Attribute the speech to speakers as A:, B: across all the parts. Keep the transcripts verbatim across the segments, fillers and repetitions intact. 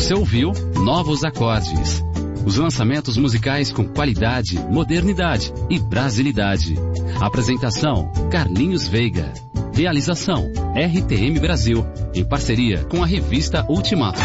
A: Você ouviu Novos Acordes. Os lançamentos musicais com qualidade, modernidade e brasilidade. Apresentação, Carlinhos Veiga. Realização, R T M Brasil, em parceria com a revista Ultimato.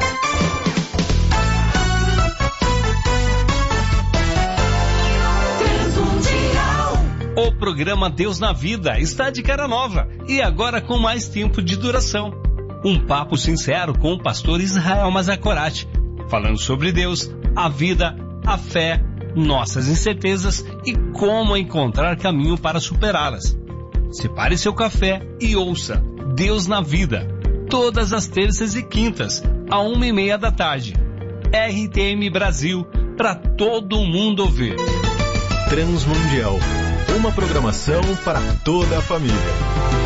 B: O programa Deus na Vida está de cara nova e agora com mais tempo de duração. Um papo sincero com o pastor Israel Mazakorati, falando sobre Deus, a vida, a fé, nossas incertezas e como encontrar caminho para superá-las. Separe seu café e ouça Deus na Vida, todas as terças e quintas, a uma e meia da tarde. R T M Brasil, para todo mundo ouvir.
C: Transmundial, uma programação para toda a família.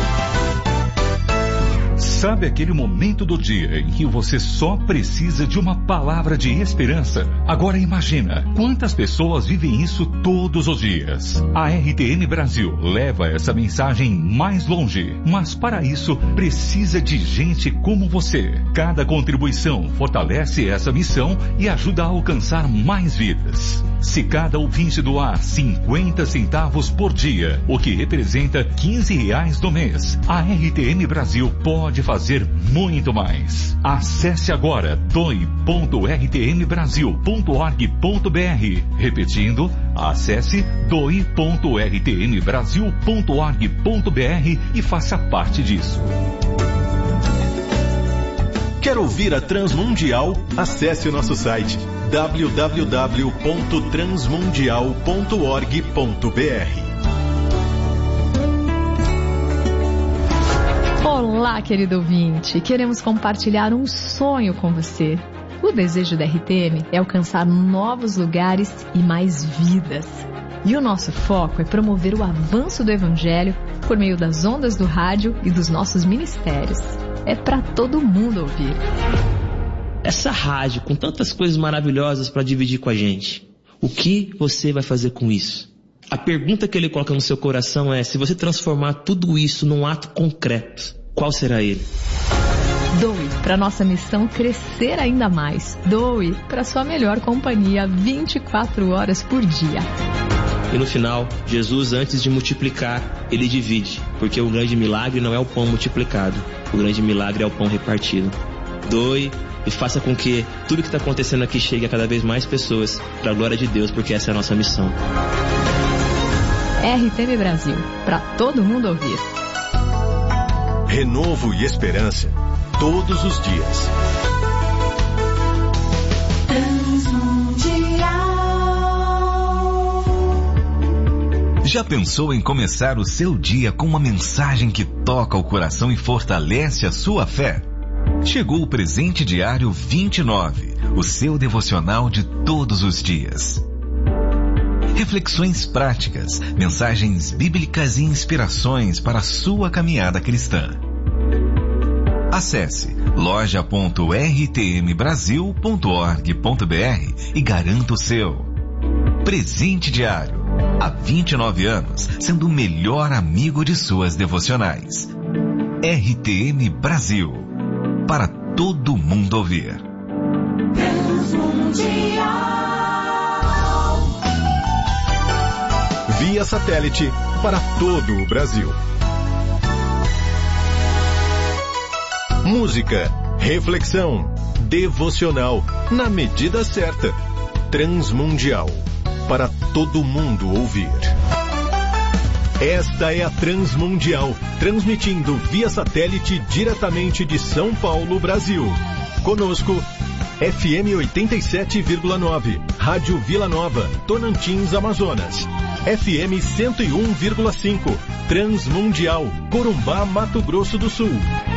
D: Sabe aquele momento do dia em que você só precisa de uma palavra de esperança? Agora imagina, quantas pessoas vivem isso todos os dias? A R T M Brasil leva essa mensagem mais longe, mas para isso precisa de gente como você. Cada contribuição fortalece essa missão e ajuda a alcançar mais vidas. Se cada ouvinte doar cinquenta centavos por dia, o que representa quinze reais no mês, a R T M Brasil pode fazer muito mais. Acesse agora doe ponto r t m brasil ponto org ponto b r. Repetindo, acesse doe ponto r t m brasil ponto org ponto b r e faça parte disso.
C: Quer ouvir a Transmundial? Acesse o nosso site w w w ponto transmundial ponto org ponto b r.
E: Olá, querido ouvinte. Queremos compartilhar um sonho com você. O desejo da R T M é alcançar novos lugares e mais vidas. E o nosso foco é promover o avanço do Evangelho por meio das ondas do rádio e dos nossos ministérios. É para todo mundo ouvir.
F: Essa rádio com tantas coisas maravilhosas para dividir com a gente, o que você vai fazer com isso? A pergunta que ele coloca no seu coração é: se você transformar tudo isso num ato concreto, qual será ele?
E: Doe para nossa missão crescer ainda mais. Doe para sua melhor companhia vinte e quatro horas por dia.
F: E no final, Jesus, antes de multiplicar, ele divide, porque o grande milagre não é o pão multiplicado, o grande milagre é o pão repartido. Doe e faça com que tudo que está acontecendo aqui chegue a cada vez mais pessoas, para a glória de Deus, porque essa é a nossa missão.
E: R T M Brasil, para todo mundo ouvir.
C: Renovo e esperança, todos os dias.
G: Já pensou em começar o seu dia com uma mensagem que toca o coração e fortalece a sua fé? Chegou o Presente Diário vinte e nove, o seu devocional de todos os dias. Reflexões práticas, mensagens bíblicas e inspirações para a sua caminhada cristã. Acesse loja ponto r t m brasil ponto org ponto b r e garanta o seu. Presente Diário, há vinte e nove anos, sendo o melhor amigo de suas devocionais. R T M Brasil, para todo mundo ouvir.
C: Via satélite para todo o Brasil. Música, reflexão, devocional, na medida certa. Transmundial, para todo mundo ouvir. Esta é a Transmundial, transmitindo via satélite diretamente de São Paulo, Brasil. Conosco, F M oitenta e sete vírgula nove, Rádio Vila Nova, Tocantins, Amazonas. F M cento e um vírgula cinco, Transmundial, Corumbá, Mato Grosso do Sul.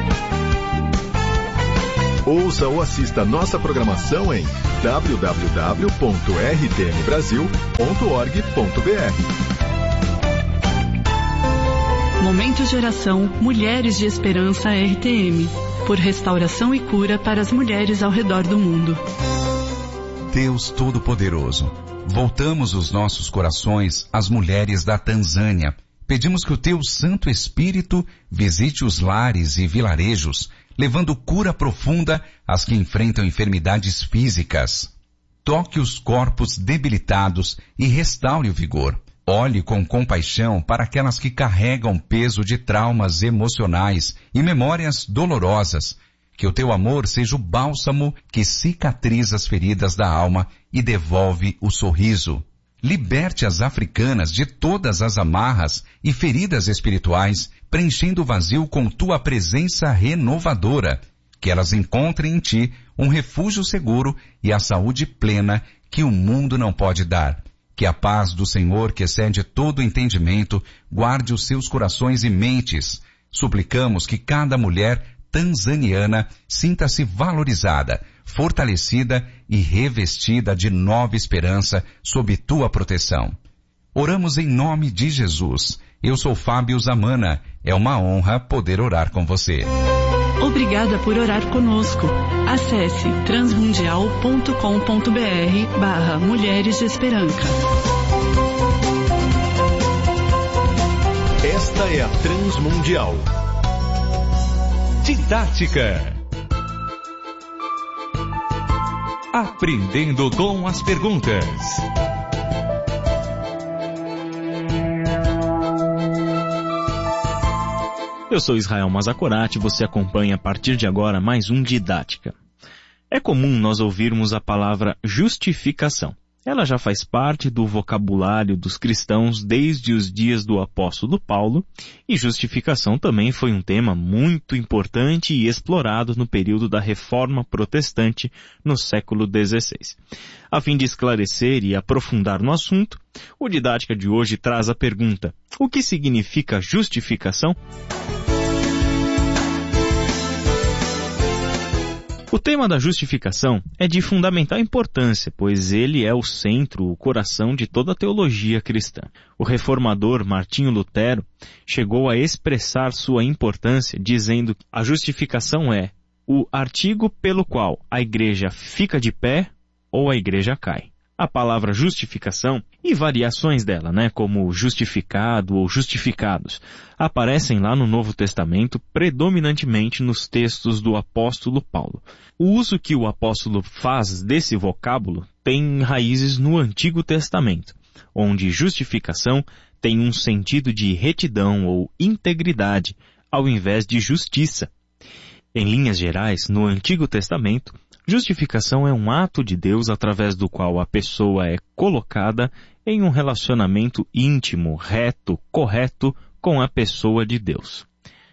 C: Ouça ou assista nossa programação em w w w ponto r t m brasil ponto org ponto b r.
H: Momento de oração Mulheres de Esperança R T M, por restauração e cura para as mulheres ao redor do mundo.
I: Deus Todo-Poderoso, voltamos os nossos corações às mulheres da Tanzânia. Pedimos que o teu Santo Espírito visite os lares e vilarejos, levando cura profunda às que enfrentam enfermidades físicas. Toque os corpos debilitados e restaure o vigor. Olhe com compaixão para aquelas que carregam peso de traumas emocionais e memórias dolorosas. Que o teu amor seja o bálsamo que cicatriza as feridas da alma e devolve o sorriso. Liberte as africanas de todas as amarras e feridas espirituais, preenchendo o vazio com tua presença renovadora. Que elas encontrem em ti um refúgio seguro e a saúde plena que o mundo não pode dar. Que a paz do Senhor, que excede todo entendimento, guarde os seus corações e mentes. Suplicamos que cada mulher tanzaniana sinta-se valorizada, fortalecida e revestida de nova esperança sob tua proteção. Oramos em nome de Jesus. Eu sou Fábio Zamana. É uma honra poder orar com você.
H: Obrigada por orar conosco. Acesse transmundial ponto com ponto br barra Mulheres de Esperança.
C: Esta é a Transmundial.
D: Didática. Aprendendo com as perguntas.
F: Eu sou Israel Mazakorati e você acompanha a partir de agora mais um Didática. É comum nós ouvirmos a palavra justificação. Ela já faz parte do vocabulário dos cristãos desde os dias do apóstolo Paulo, e justificação também foi um tema muito importante e explorado no período da Reforma Protestante no século dezesseis. A fim de esclarecer e aprofundar no assunto, o Didática de hoje traz a pergunta: o que significa justificação? O tema da justificação é de fundamental importância, pois ele é o centro, o coração de toda a teologia cristã. O reformador Martinho Lutero chegou a expressar sua importância dizendo que a justificação é o artigo pelo qual a igreja fica de pé ou a igreja cai. A palavra justificação e variações dela, né, como justificado ou justificados, aparecem lá no Novo Testamento predominantemente nos textos do apóstolo Paulo. O uso que o apóstolo faz desse vocábulo tem raízes no Antigo Testamento, onde justificação tem um sentido de retidão ou integridade, ao invés de justiça. Em linhas gerais, no Antigo Testamento, justificação é um ato de Deus através do qual a pessoa é colocada em um relacionamento íntimo, reto, correto com a pessoa de Deus.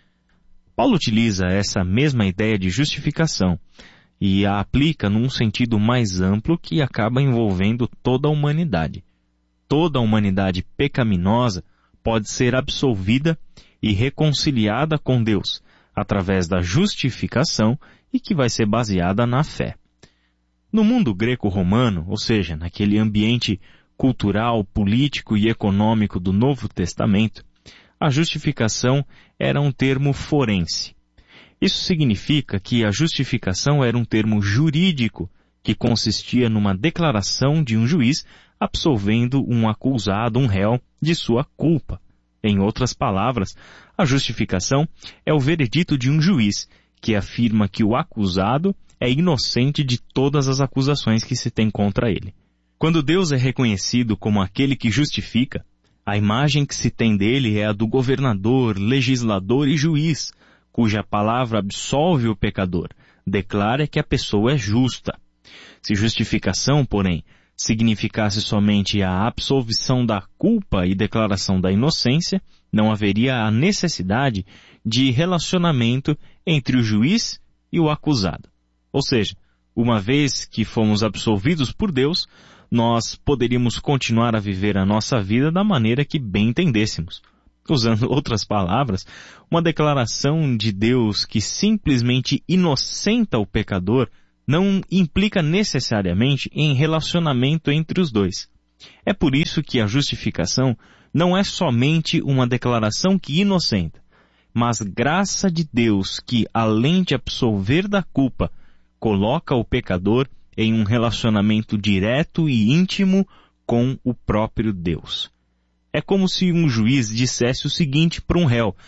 F: Paulo utiliza essa mesma ideia de justificação e a aplica num sentido mais amplo que acaba envolvendo toda a humanidade. Toda a humanidade pecaminosa pode ser absolvida e reconciliada com Deus através da justificação e que vai ser baseada na fé. No mundo greco-romano, ou seja, naquele ambiente cultural, político e econômico do Novo Testamento, a justificação era um termo forense. Isso significa que a justificação era um termo jurídico que consistia numa declaração de um juiz absolvendo um acusado, um réu, de sua culpa. Em outras palavras, a justificação é o veredito de um juiz que afirma que o acusado é inocente de todas as acusações que se tem contra ele. Quando Deus é reconhecido como aquele que justifica, a imagem que se tem dele é a do governador, legislador e juiz, cuja palavra absolve o pecador, declara que a pessoa é justa. Se justificação, porém, significasse somente a absolvição da culpa e declaração da inocência, não haveria a necessidade de relacionamento entre o juiz e o acusado. Ou seja, uma vez que fomos absolvidos por Deus, nós poderíamos continuar a viver a nossa vida da maneira que bem entendêssemos. Usando outras palavras, uma declaração de Deus que simplesmente inocenta o pecador não implica necessariamente em relacionamento entre os dois. É por isso que a justificação não é somente uma declaração que inocenta, mas graça de Deus que, além de absolver da culpa, coloca o pecador em um relacionamento direto e íntimo com o próprio Deus. É como se um juiz dissesse o seguinte para um réu: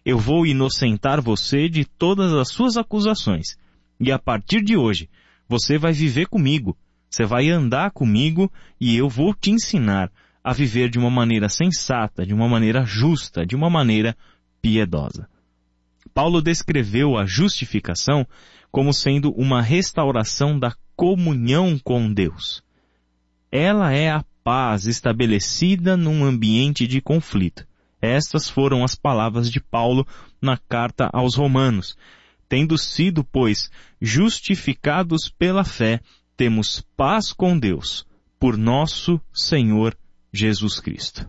J: eu vou inocentar você de todas as suas acusações. E a partir de hoje, você vai viver comigo, você vai andar comigo e eu vou te ensinar a viver de uma maneira sensata, de uma maneira justa, de uma maneira piedosa. Paulo descreveu a justificação como sendo uma restauração da comunhão com Deus. Ela é a paz estabelecida num ambiente de conflito. Estas foram as palavras de Paulo na carta aos Romanos. Tendo sido, pois, justificados pela fé, temos paz com Deus, por nosso Senhor Jesus Cristo.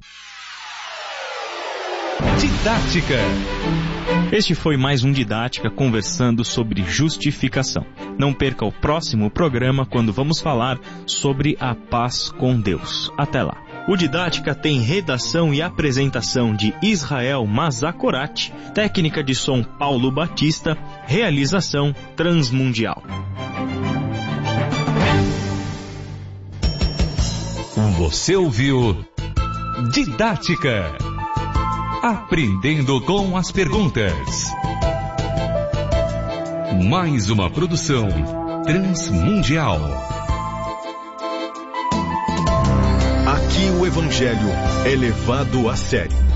D: Didática.
J: Este foi mais um Didática conversando sobre justificação. Não perca o próximo programa quando vamos falar sobre a paz com Deus. Até lá. O Didática tem redação e apresentação de Israel Mazakorati, técnica de som Paulo Batista, realização Transmundial.
D: Você ouviu Didática. Aprendendo com as perguntas. Mais uma produção Transmundial.
C: Aqui o Evangelho é levado a sério.